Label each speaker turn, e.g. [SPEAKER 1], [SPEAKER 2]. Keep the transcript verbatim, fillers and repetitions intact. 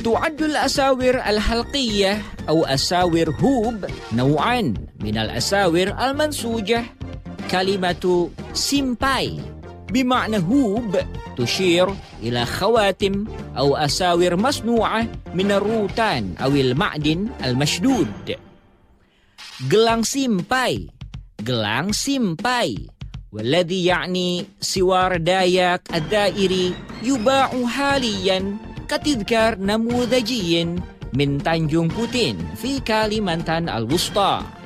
[SPEAKER 1] تعد الأساور الحلقية أو أساور هوب نوعا من الأساور المنسوجة. كلمة سيمباي بمعنى هوب تشير إلى خواتم أو أساور مصنوعة من الروتان أو المعدن المشدود. gelang simpai gelang simpai والذي يعني سوار داياك الدائري يباع حاليا كتذكار نموذجي من تانجون بوتين في كاليمانتان الوسطى.